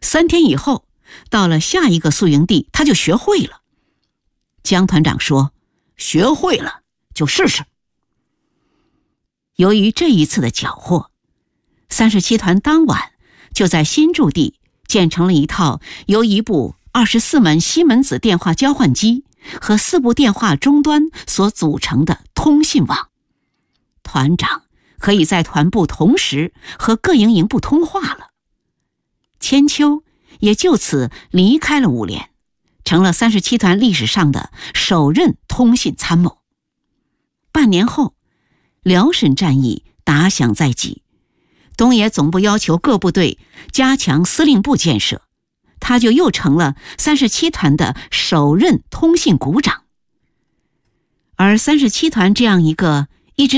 3天以后，到了下一个宿营地，他就学会了。江团长说：“学会了就试试。”由于这一次的缴获，37团当晚就在新驻地建成了一套由1部24门西门子电话交换机和4部电话终端所组成的通信网。团长可以在团部同时和各营营部通话了。千秋也就此离开了5连，成了37团历史上的首任通信参谋。半年后，辽沈战役打响在即，东野总部要求各部队加强司令部建设，他就又成了37团的首任通信股长。而37团这样一个